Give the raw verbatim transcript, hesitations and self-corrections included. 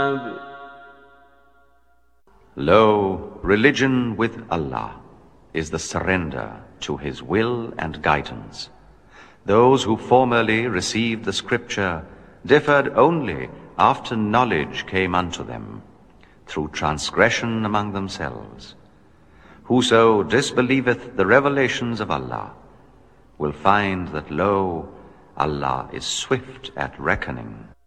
Lo, religion with Allah is the surrender to His will and guidance. Those who formerly received the scripture differed only after knowledge came unto them, through transgression among themselves. Whoso disbelieveth the revelations of Allah will find that, lo, Allah is swift at reckoning.